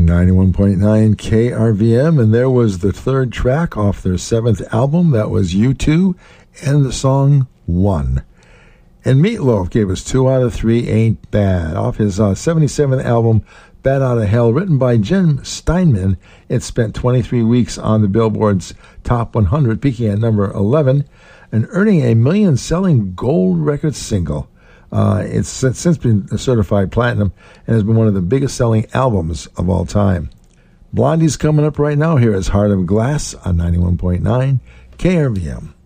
91.9 KRVM, and there was the third track off their seventh album. That was U2 and the song One. And Meatloaf gave us 2 out of 3 Ain't Bad off his 77th album, Bat Out of Hell, written by Jim Steinman. It spent 23 weeks on the Billboard's Top 100, peaking at number 11 and earning a million-selling gold record single. It's since been certified platinum and has been one of the biggest selling albums of all time. Blondie's coming up right now. Here is Heart of Glass on 91.9 KRVM.